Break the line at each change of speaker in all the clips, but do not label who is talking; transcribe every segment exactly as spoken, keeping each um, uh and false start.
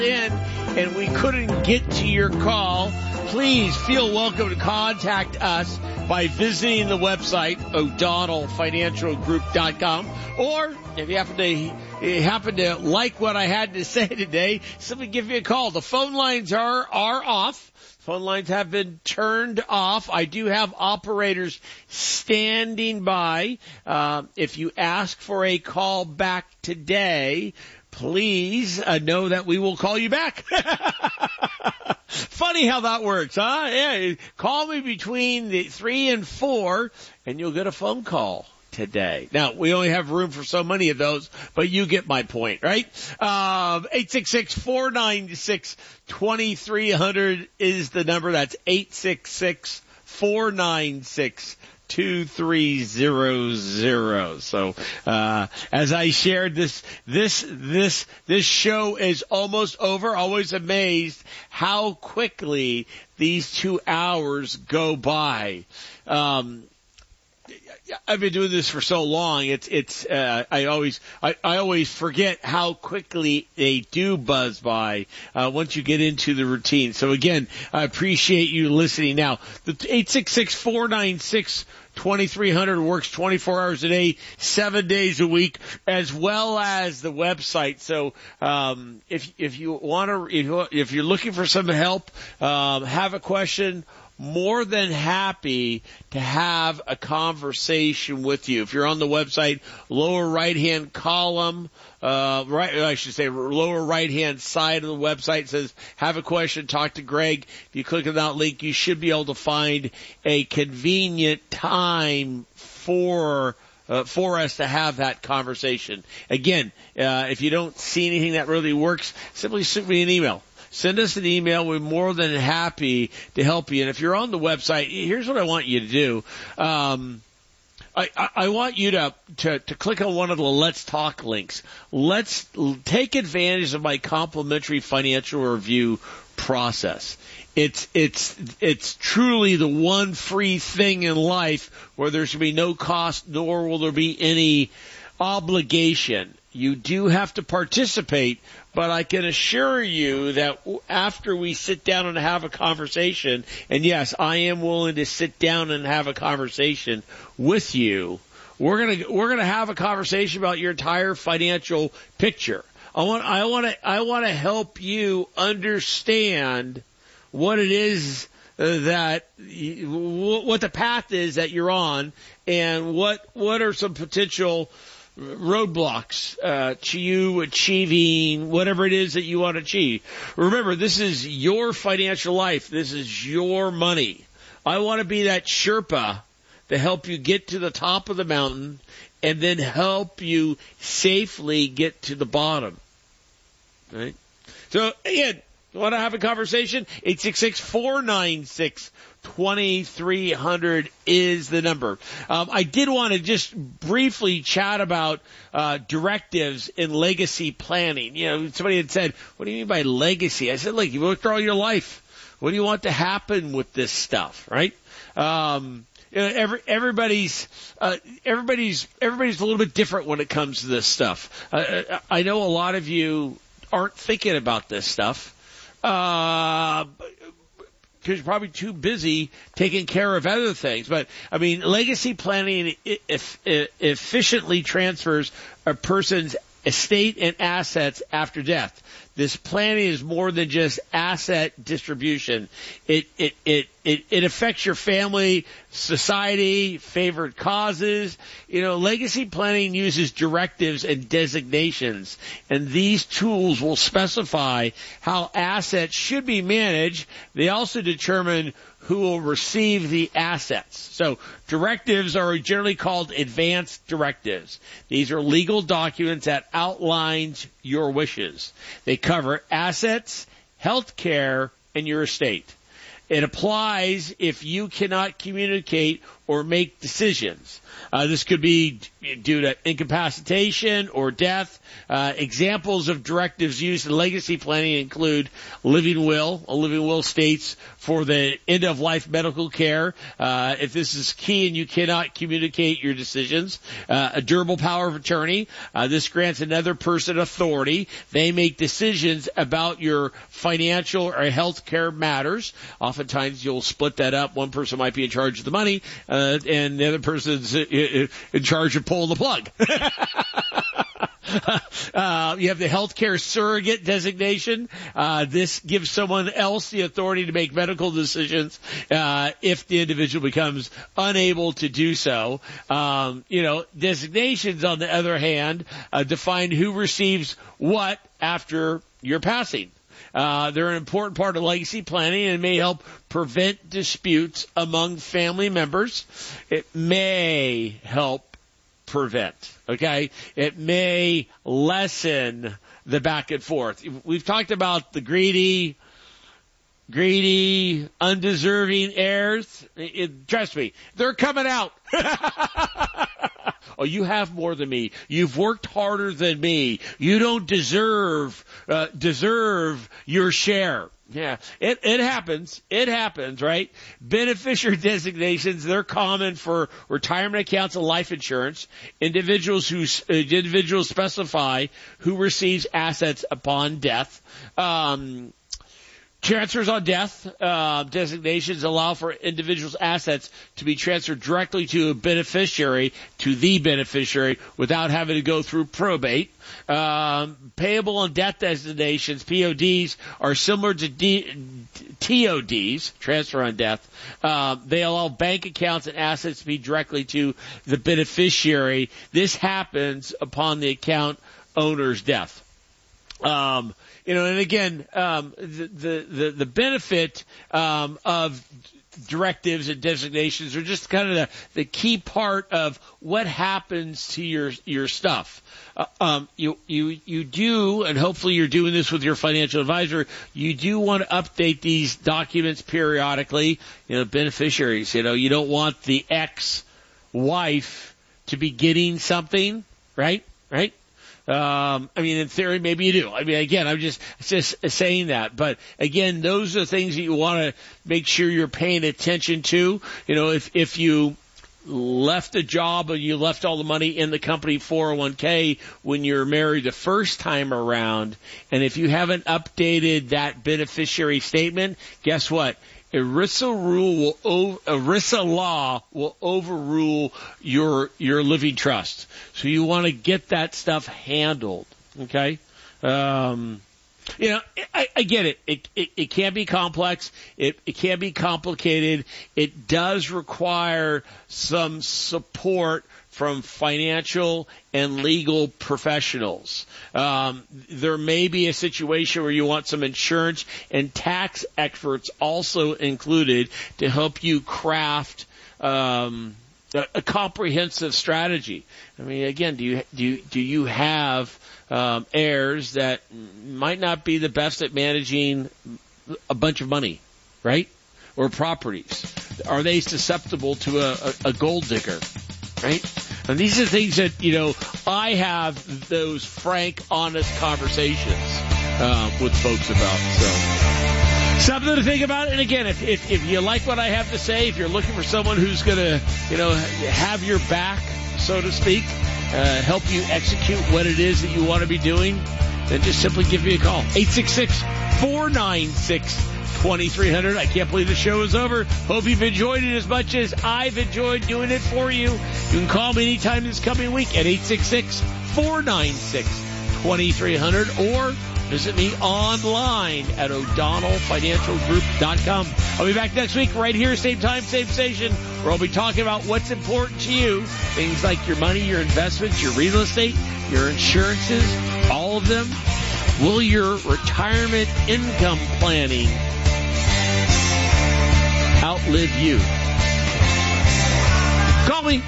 in and we couldn't get to your call, please feel welcome to contact us by visiting the website, O'Donnell Financial Group dot com, or if you happen to you happen to like what I had to say today, simply give me a call. The phone lines are are off. Phone lines have been turned off. I do have operators standing by. Uh, if you ask for a call back today, please uh, know that we will call you back. Funny how that works, huh? Yeah, call me between the three and four, and you'll get a phone call today. Now, we only have room for so many of those, but you get my point, right? Um, eight six six, four nine six, two three zero zero is the number. That's eight six six, four nine six, two three zero zero. So, uh, as I shared this, this, this, this show is almost over. Always amazed how quickly these two hours go by. Um, I've been doing this for so long. It's, it's, uh, I always, I, I always forget how quickly they do buzz by, uh, once you get into the routine. So again, I appreciate you listening. Now, the eight six six, four nine six, two three zero zero works twenty-four hours a day, seven days a week, as well as the website. So, um, if, if you want to, if, you, if you're looking for some help, um, have a question, more than happy to have a conversation with you. If you're on the website, lower right-hand column, uh, right, I should say lower right-hand side of the website says, have a question, talk to Greg. If you click on that link, you should be able to find a convenient time for Uh, for us to have that conversation. Again, uh, if you don't see anything that really works, simply send me an email. Send us an email. We're more than happy to help you. And if you're on the website, here's what I want you to do. Um, I, I, I want you to, to, to click on one of the Let's Talk links. Let's take advantage of my complimentary financial review process. It's, it's, it's truly the one free thing in life where there should be no cost, nor will there be any obligation. You do have to participate, but I can assure you that after we sit down and have a conversation, and yes, I am willing to sit down and have a conversation with you, we're gonna, we're gonna have a conversation about your entire financial picture. I want, I want to, I want to help you understand what it is that, what the path is that you're on, and what, what are some potential roadblocks uh, to you achieving whatever it is that you want to achieve. Remember, this is your financial life. This is your money. I want to be that Sherpa to help you get to the top of the mountain and then help you safely get to the bottom. Right? So, again, you want to have a conversation? eight six six, four nine six, two three zero zero is the number. Um, I did want to just briefly chat about uh, directives in legacy planning. You know, somebody had said, what do you mean by legacy? I said, look, you worked all your life. What do you want to happen with this stuff, right? Um, you know, every, everybody's, uh, everybody's, everybody's a little bit different when it comes to this stuff. Uh, I know a lot of you aren't thinking about this stuff. Uh, because you're probably too busy taking care of other things. But, I mean, legacy planning if, if, efficiently transfers a person's estate and assets after death. This planning is more than just asset distribution. It, it, it, it, it affects your family, society, favored causes. You know, legacy planning uses directives and designations, and these tools will specify how assets should be managed. They also determine who will receive the assets. So directives are generally called advance directives. These are legal documents that outlines your wishes. They cover assets, health care, and your estate. It applies if you cannot communicate or make decisions. Uh, this could be due to incapacitation or death. Uh, examples of directives used in legacy planning include living will. A living will states for the end-of-life medical care, uh, if this is key and you cannot communicate your decisions. Uh, a durable power of attorney. Uh, this grants another person authority. They make decisions about your financial or health care matters. Oftentimes you'll split that up. One person might be in charge of the money, uh, and the other person's in charge of pulling the plug. uh, you have the healthcare surrogate designation. Uh, this gives someone else the authority to make medical decisions, uh, if the individual becomes unable to do so. Um, you know, designations, on the other hand, uh, define who receives what after your passing. Uh, they're an important part of legacy planning and may help prevent disputes among family members. It may help prevent, okay? It may lessen the back and forth. We've talked about the greedy, greedy, undeserving heirs. It, it, trust me, they're coming out. Oh, you have more than me. You've worked harder than me. You don't deserve uh, deserve your share. Yeah, it it happens. It happens, right? Beneficiary designations, they're common for retirement accounts and life insurance. Individuals who uh, individuals specify who receives assets upon death. Um, Transfers on death, uh, designations allow for individuals' assets to be transferred directly to a beneficiary, to the beneficiary, without having to go through probate. Um, payable on death designations, P O Ds, are similar to D- T O Ds, transfer on death. Uh, they allow bank accounts and assets to be directly to the beneficiary. This happens upon the account owner's death. Um, you know, and again, um, the, the, the, the benefit, um, of directives and designations are just kind of the, the key part of what happens to your, your stuff. Uh, um, you, you, you do, and hopefully you're doing this with your financial advisor, you do want to update these documents periodically. You know, beneficiaries, you know, you don't want the ex-wife to be getting something, right? Right? Um, I mean, in theory, maybe you do. I mean, again, I'm just, just saying that. But again, those are things that you want to make sure you're paying attention to. You know, if, if you left a job and you left all the money in the company four oh one k when you're married the first time around, and if you haven't updated that beneficiary statement, guess what? ERISA rule will over, ERISA law will overrule your your living trust. So you want to get that stuff handled, okay? Um, you know, I, I get it. It, it. it can be complex. It, it can be complicated. It does require some support from financial and legal professionals. Um, there may be a situation where you want some insurance and tax experts also included to help you craft um, a, a comprehensive strategy. I mean, again, do you do you, do you have um, heirs that might not be the best at managing a bunch of money, right, or properties? Are they susceptible to a, a, a gold digger? Right? And these are things that, you know, I have those frank, honest conversations uh, with folks about. So, something to think about. And again, if, if if you like what I have to say, if you're looking for someone who's going to, you know, have your back, so to speak, uh, help you execute what it is that you want to be doing, then just simply give me a call. eight six six, four nine six, twenty-three hundred. I can't believe the show is over. Hope you've enjoyed it as much as I've enjoyed doing it for you. You can call me anytime this coming week at eight six six, four nine six, twenty-three hundred or visit me online at O'Donnell Financial Group dot com. I'll be back next week right here, same time, same station, where I'll be talking about what's important to you. Things like your money, your investments, your real estate, your insurances, all of them. Will your retirement income planning outlive you? Call me.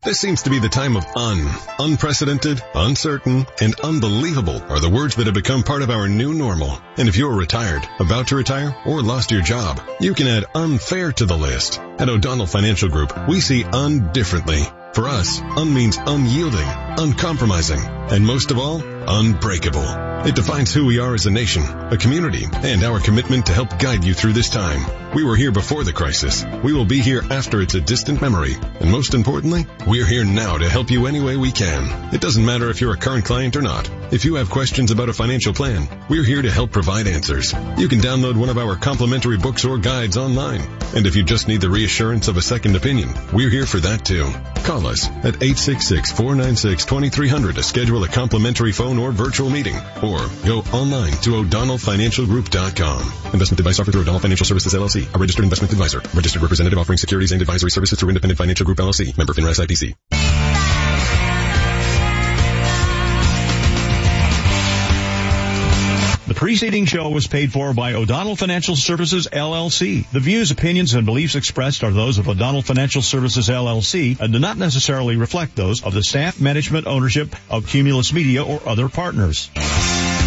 This seems to be the time of un. Unprecedented, uncertain, and unbelievable are the words that have become part of our new normal. And if you're retired, about to retire, or lost your job, you can add unfair to the list. At O'Donnell Financial Group, we see un differently. For us, un means unyielding, uncompromising, and most of all, unbreakable. It defines who we are as a nation, a community, and our commitment to help guide you through this time. We were here before the crisis. We will be here after it's a distant memory. And most importantly, we're here now to help you any way we can. It doesn't matter if you're a current client or not. If you have questions about a financial plan, we're here to help provide answers. You can download one of our complimentary books or guides online. And if you just need the reassurance of a second opinion, we're here for that too. Call us at eight six six, four nine six, two three zero zero to schedule a complimentary phone or virtual meeting. Or go online to O'Donnell Financial Group dot com. Investment advice offered through O'Donnell Financial Services, L L C, a registered investment advisor. Registered representative offering securities and advisory services through Independent Financial Group, L L C. Member FINRA S I P C.
The preceding show was paid for by O'Donnell Financial Services, L L C. The views, opinions, and beliefs expressed are those of O'Donnell Financial Services, L L C, and do not necessarily reflect those of the staff, management, ownership of Cumulus Media or other partners.